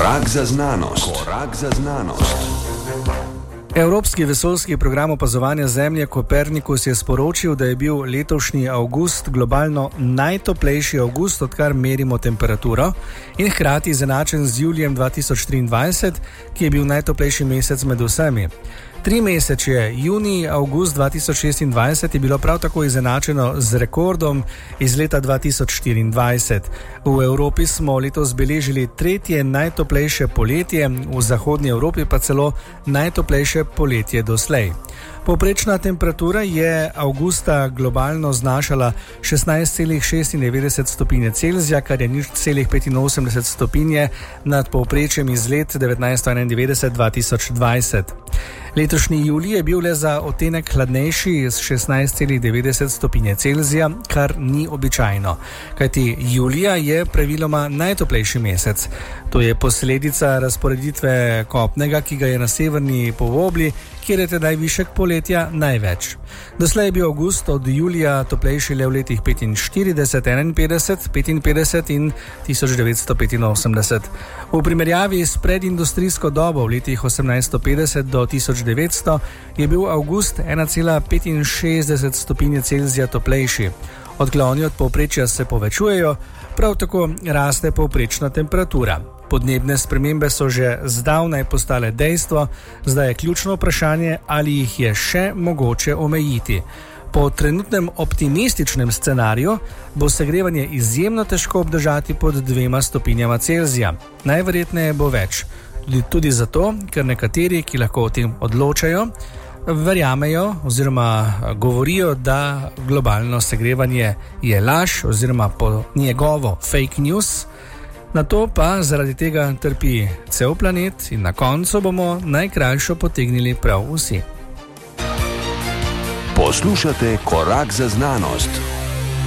Korak za znanost. Korak za znanost. Evropski vesoljski program opazovanja Zemlje Copernicus je sporočil, da je bil letošnji avgust globalno najtoplejši avgust, odkar merimo temperaturo, in hkrati izenačen z julijem 2023, ki je bil najtoplejši mesec med vsemi. 3 mesece, junij, avgust 2026, je bilo prav tako izenačeno z rekordom iz leta 2024. V Evropi smo letos beležili 3. najtoplejše poletje, v zahodnji Evropi pa celo najtoplejše poletje doslej. Povprečna temperatura je avgusta globalno znašala 16,96 stopinje Celzija, kar je 0,85 stopinje nad povprečjem iz let 1991-2020. Letošnji julij je bil le za odtenek hladnejši z 16,90 stopinje Celzija, kar ni običajno, kajti julija je praviloma najtoplejši mesec. To je posledica razporeditve kopnega, ki ga je na severni polobli, kjer je tedaj višek poletja največ. Doslej je bil avgust od julija toplejši le v letih 45, 51, 55 in 1985. V primerjavi s predindustrijsko dobo v letih 1850 do 1900 je bil avgust 1,65 stopinje Celzija toplejši. Odkloni od povprečja se povečujejo, prav tako raste povprečna temperatura. Podnebne spremembe so že zdavnaj postale dejstvo, zdaj je ključno vprašanje, ali jih je še mogoče omejiti. Po trenutnem optimističnem scenariju bo segrevanje izjemno težko obdržati pod 2 stopinjama Celzija. Najverjetneje bo več. Tudi zato, ker nekateri, ki lahko o tem odločajo, verjamejo oziroma govorijo, da globalno segrevanje je laž oziroma po njegovo fake news. Na to pa zaradi tega trpi cel planet in na koncu bomo najkrajšo potegnili prav vsi. Poslušate Korak za znanost.